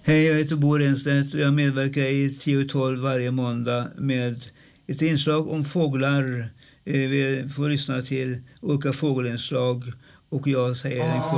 Hej, jag heter Bo Renstedt och jag medverkar i 10-12 varje måndag med ett inslag om fåglar. Vi får lyssna till olika fågelinslag och jag säger en kort